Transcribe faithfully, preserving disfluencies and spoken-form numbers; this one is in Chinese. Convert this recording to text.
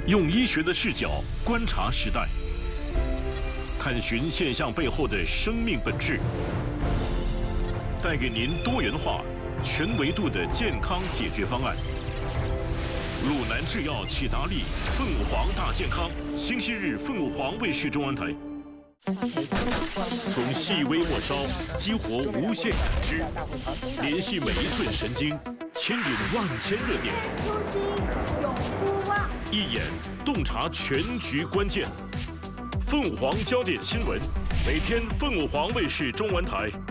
用医学的视角观察时代，探寻现象背后的生命本质，带给您多元化、全维度的健康解决方案。鲁南制药启达利凤凰大健康，星期日凤凰卫视中文台。从细微末梢激活无限感知，联系每一寸神经，牵引万千热点。 初心永不忘， 一眼洞察全局关键。凤凰焦点新闻，每天凤凰卫视中文台